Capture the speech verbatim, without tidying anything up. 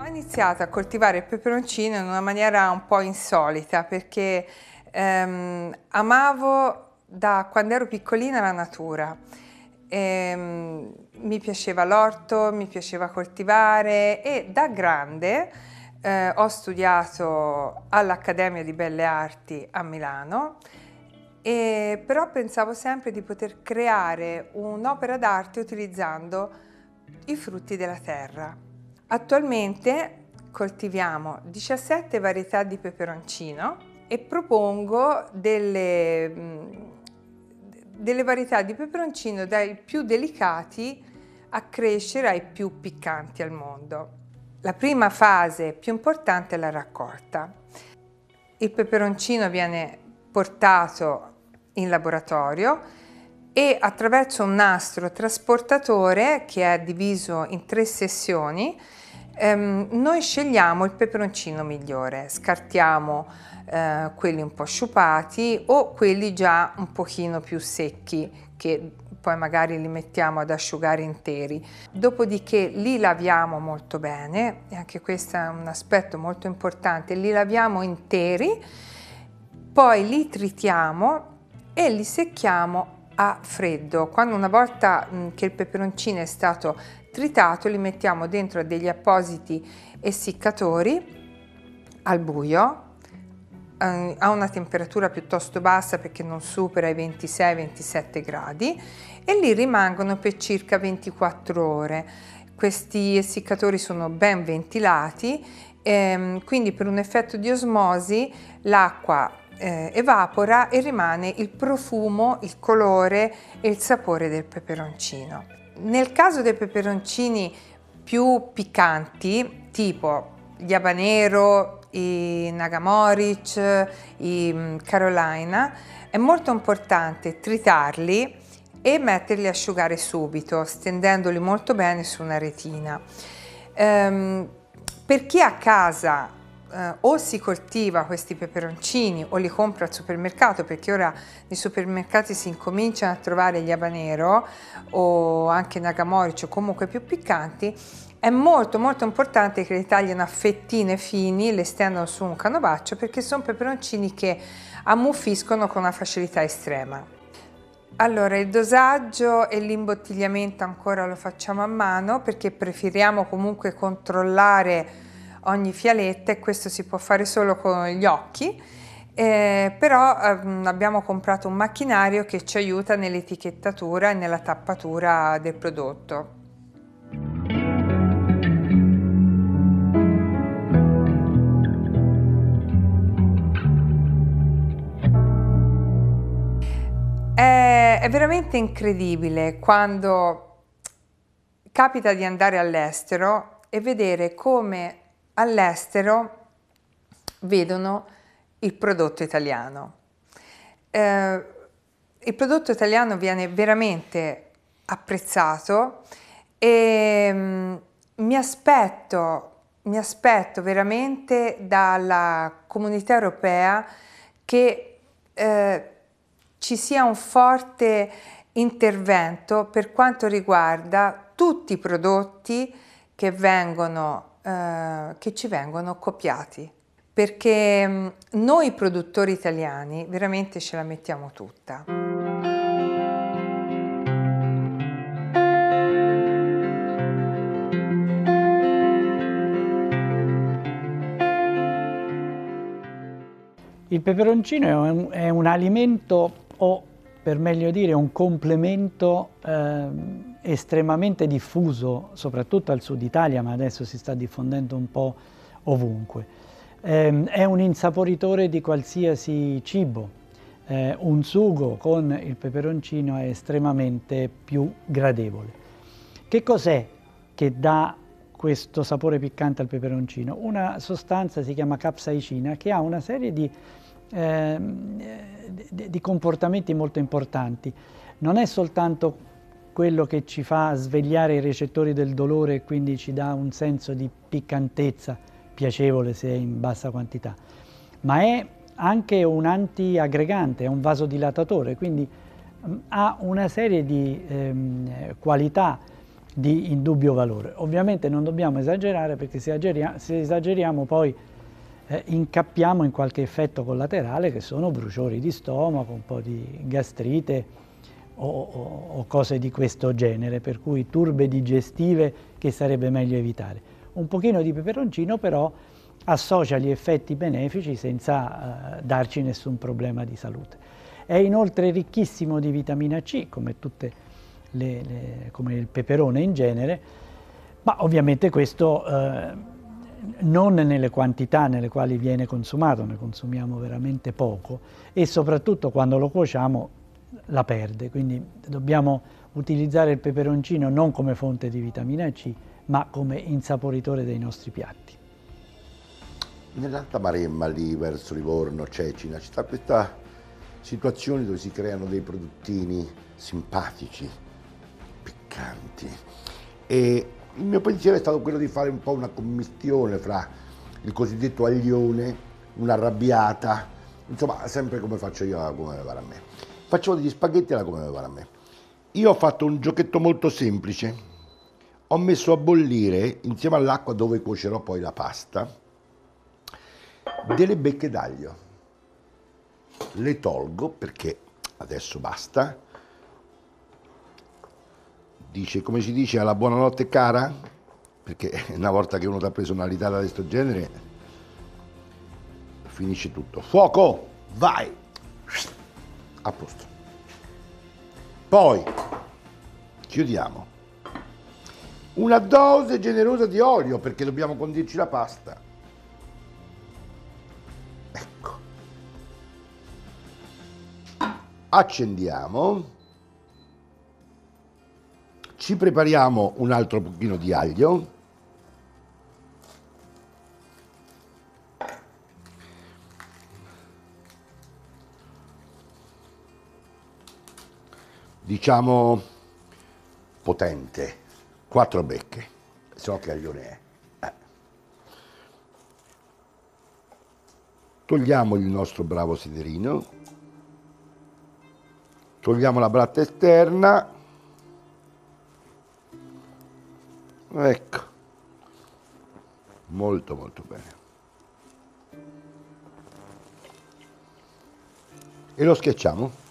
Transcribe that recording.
Ho iniziato a coltivare il peperoncino in una maniera un po' insolita perché ehm, amavo da quando ero piccolina la natura. Ehm, mi piaceva l'orto, mi piaceva coltivare e da grande eh, ho studiato all'Accademia di Belle Arti a Milano, e però pensavo sempre di poter creare un'opera d'arte utilizzando i frutti della terra. Attualmente coltiviamo diciassette varietà di peperoncino e propongo delle, mh, delle varietà di peperoncino dai più delicati a crescere ai più piccanti al mondo. La prima fase più importante è la raccolta. Il peperoncino viene portato in laboratorio e attraverso un nastro trasportatore che è diviso in tre sessioni ehm, noi scegliamo il peperoncino migliore, scartiamo eh, quelli un po' sciupati o quelli già un pochino più secchi che poi magari li mettiamo ad asciugare interi. Dopodiché li laviamo molto bene, e anche questo è un aspetto molto importante, li laviamo interi, poi li tritiamo e li secchiamo a freddo. Quando una volta mh, che il peperoncino è stato tritato, li mettiamo dentro a degli appositi essiccatori al buio, eh, a una temperatura piuttosto bassa perché non supera i ventisei ventisette gradi, e lì rimangono per circa ventiquattro ore. Questi essiccatori sono ben ventilati, ehm, quindi per un effetto di osmosi l'acqua Eh, evapora e rimane il profumo, il colore e il sapore del peperoncino. Nel caso dei peperoncini più piccanti, tipo gli habanero, i nagamoric, i Carolina, è molto importante tritarli e metterli a asciugare subito, stendendoli molto bene su una retina. Ehm, per chi a casa Uh, o si coltiva questi peperoncini o li compra al supermercato, perché ora nei supermercati si incominciano a trovare gli habanero o anche nagamoric o comunque più piccanti, è molto molto importante che li tagliano a fettine fini, le stendano su un canovaccio, perché sono peperoncini che ammuffiscono con una facilità estrema. Allora, il dosaggio e l'imbottigliamento ancora lo facciamo a mano perché preferiamo comunque controllare ogni fialetta, e questo si può fare solo con gli occhi, eh, però ehm, abbiamo comprato un macchinario che ci aiuta nell'etichettatura e nella tappatura del prodotto. È, è veramente incredibile quando capita di andare all'estero e vedere come all'estero vedono il prodotto italiano. Eh, il prodotto italiano viene veramente apprezzato e mm, mi aspetto, mi aspetto veramente dalla comunità europea che eh, ci sia un forte intervento per quanto riguarda tutti i prodotti che vengono Uh, che ci vengono copiati, perché um, noi produttori italiani veramente ce la mettiamo tutta. Il peperoncino è un, è un alimento, o per meglio dire un complemento eh, estremamente diffuso, soprattutto al sud Italia, ma adesso si sta diffondendo un po' ovunque. Eh, è un insaporitore di qualsiasi cibo. Eh, un sugo con il peperoncino è estremamente più gradevole. Che cos'è che dà questo sapore piccante al peperoncino? Una sostanza si chiama capsaicina, che ha una serie di Eh, di, di comportamenti molto importanti. Non è soltanto quello che ci fa svegliare i recettori del dolore e quindi ci dà un senso di piccantezza piacevole se è in bassa quantità, ma è anche un antiaggregante, è un vasodilatatore, quindi mh, ha una serie di ehm, qualità di indubbio valore. Ovviamente non dobbiamo esagerare, perché se, esageriamo, se esageriamo poi eh, incappiamo in qualche effetto collaterale, che sono bruciori di stomaco, un po' di gastrite o, o, o cose di questo genere, per cui turbe digestive che sarebbe meglio evitare. Un pochino di peperoncino però associa gli effetti benefici senza eh, darci nessun problema di salute. È inoltre ricchissimo di vitamina C, come tutte Le, le, come il peperone in genere, ma ovviamente questo eh, non nelle quantità nelle quali viene consumato, ne consumiamo veramente poco e soprattutto quando lo cuociamo la perde, quindi dobbiamo utilizzare il peperoncino non come fonte di vitamina C, ma come insaporitore dei nostri piatti. Nell'Alta Maremma, lì verso Livorno, Cecina, ci sta questa situazione dove si creano dei prodottini simpatici, piccanti, e il mio pensiero è stato quello di fare un po' una commistione fra il cosiddetto aglione, un'arrabbiata, insomma sempre come faccio io, come va a me. Faccio degli spaghetti alla come va a me. Io ho fatto un giochetto molto semplice, ho messo a bollire insieme all'acqua dove cuocerò poi la pasta delle becche d'aglio, le tolgo perché adesso basta. Dice, come si dice, alla buonanotte cara, perché una volta che uno ti ha preso una ritata di questo genere finisce tutto. Fuoco, vai, a posto. Poi chiudiamo, una dose generosa di olio perché dobbiamo condirci la pasta. Ecco, accendiamo. Ci prepariamo un altro pochino di aglio. Diciamo potente, quattro becche, so che aglione è. Eh. Togliamo il nostro bravo sederino, togliamo la bratta esterna. Ecco, molto molto bene. E lo schiacciamo.